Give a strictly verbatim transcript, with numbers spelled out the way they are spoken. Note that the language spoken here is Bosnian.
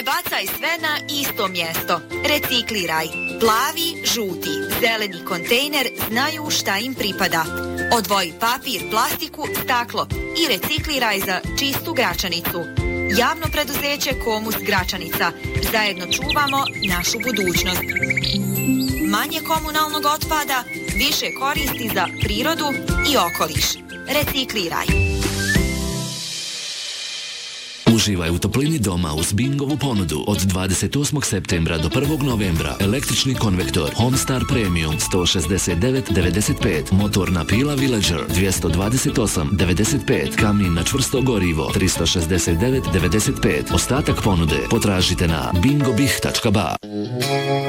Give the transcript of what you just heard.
Ne bacaj sve na isto mjesto. Recikliraj. Plavi, žuti, zeleni kontejner znaju šta im pripada. Odvoji papir, plastiku, staklo i recikliraj za čistu Gračanicu. Javno preduzeće Komus Gračanica. Zajedno čuvamo našu budućnost. Manje komunalnog otpada, više koristi za prirodu i okoliš. Recikliraj. Uživaj u toplini doma uz Bingovu ponudu od dvadeset osmog septembra do prvog novembra. Električni konvektor Homestar Premium sto šezdeset devet devedeset pet, motorna pila Villager dvjesto dvadeset osam devedeset pet, kamin na čvrsto gorivo tristo šezdeset devet devedeset pet. Ostatak ponude potražite na bingobih tačka ba.